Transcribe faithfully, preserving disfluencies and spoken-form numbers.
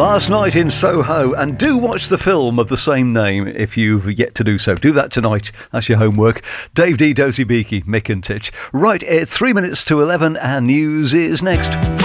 Last Night in Soho, and do watch the film of the same name if you've yet to do so. Do that tonight. That's your homework. Dave D, Dozy Beaky, Mick and Titch. Right, it's three minutes to eleven and news is next.